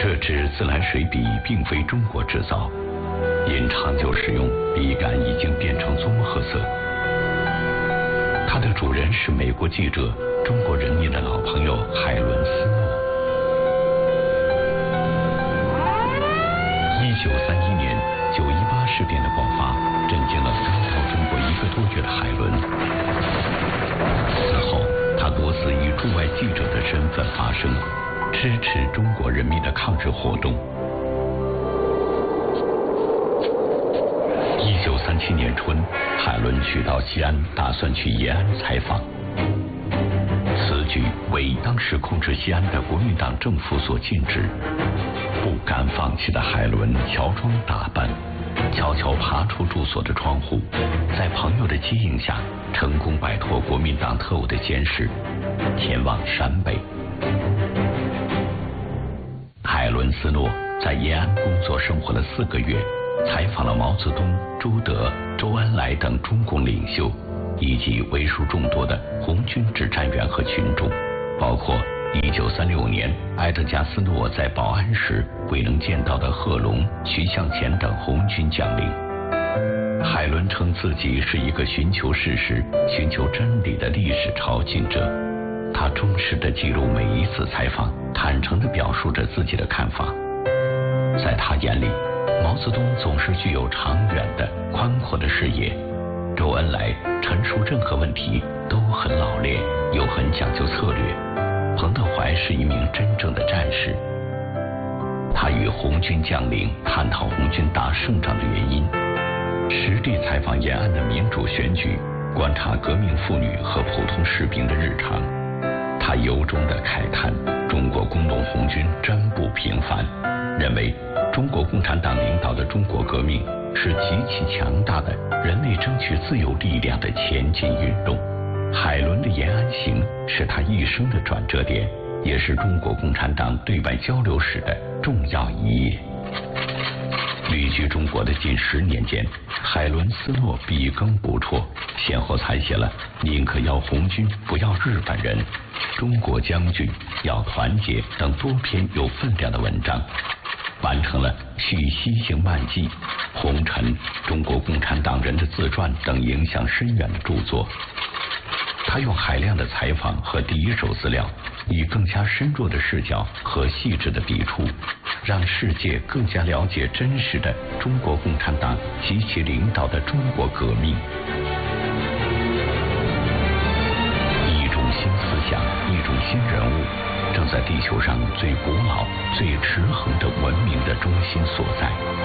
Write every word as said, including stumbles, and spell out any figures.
这支自来水笔并非中国制造，因长久使用，笔杆已经变成棕褐色。它的主人是美国记者、中国人民的老朋友海伦斯诺。一九三一年九一八事变的爆发，震惊了刚到中国一个多月的海伦。此后，他多次以驻外记者的身份发声，支持中国人民的抗日活动。一九三七年春，海伦去到西安，打算去延安采访。此举为当时控制西安的国民党政府所禁止。不甘放弃的海伦乔装打扮，悄悄爬出住所的窗户，在朋友的接应下，成功摆脱国民党特务的监视，前往陕北。海伦斯诺在延安工作生活了四个月，采访了毛泽东、朱德、周恩来等中共领袖，以及为数众多的红军指战员和群众，包括一九三六年埃德加斯诺在保安时未能见到的贺龙、徐向前等红军将领。海伦称自己是一个寻求事实、寻求真理的历史朝觐者。他忠实地记录每一次采访，坦诚地表述着自己的看法。在他眼里，毛泽东总是具有长远的、宽阔的视野，周恩来陈述任何问题都很老练，又很讲究策略。彭德怀是一名真正的战士。他与红军将领探讨红军打胜仗的原因，实地采访延安的民主选举，观察革命妇女和普通士兵的日常。他由衷地慨叹中国工农红军真不平凡，认为中国共产党领导的中国革命是极其强大的人类争取自由力量的前进运动。海伦的延安行是他一生的转折点，也是中国共产党对外交流史的重要一页。旅居中国的近十年间，海伦斯诺笔耕不辍，先后采写了《宁可要红军不要日本人》《中国将军要团结》等多篇有分量的文章，完成了《续西行漫记》《红尘》《中国共产党人的自传》等影响深远的著作。他用海量的采访和第一手资料，以更加深入的视角和细致的笔触，让世界更加了解真实的中国共产党及其领导的中国革命。一种新思想，一种新人物，正在地球上最古老、最持恒的文明的中心所在。